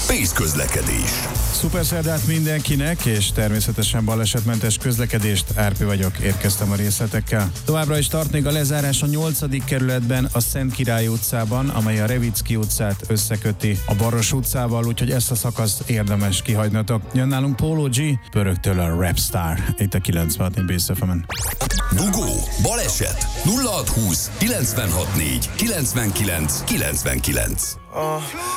Pész közlekedés. Szuper szerdát mindenkinek, és természetesen balesetmentes közlekedést. Árpi vagyok, érkeztem a részletekkel. Továbbra is tart még a lezárás a 8. kerületben, a Szent Király utcában, amely a Revicki utcát összeköti a Baros utcával, úgyhogy ezt a szakaszt érdemes kihagynatok. Jön nálunk Polo G, Pörögtől a Rapstar, itt a 96. Pész FM-en. Dugó, baleset, 0620 964 99 99.